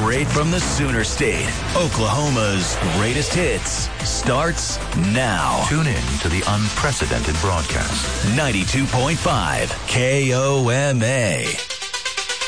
Straight from the Sooner State, Oklahoma's greatest hits starts now. Tune in to the unprecedented broadcast. 92.5 KOMA.